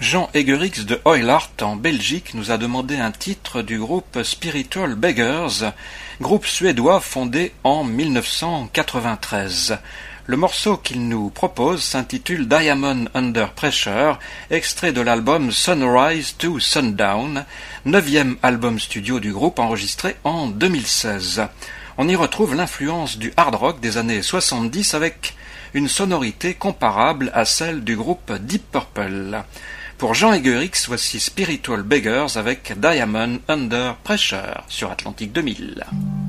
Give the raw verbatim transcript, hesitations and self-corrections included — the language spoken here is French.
Jean Egerix de Oilart en Belgique nous a demandé un titre du groupe Spiritual Beggars, groupe suédois fondé en mille neuf cent quatre-vingt-treize. Le morceau qu'il nous propose s'intitule Diamond Under Pressure, extrait de l'album Sunrise to Sundown, neuvième album studio du groupe enregistré en deux mille seize. On y retrouve l'influence du hard rock des années soixante-dix avec une sonorité comparable à celle du groupe Deep Purple. Pour Jean Egerix, voici Spiritual Beggars avec Diamond Under Pressure sur Atlantique deux mille.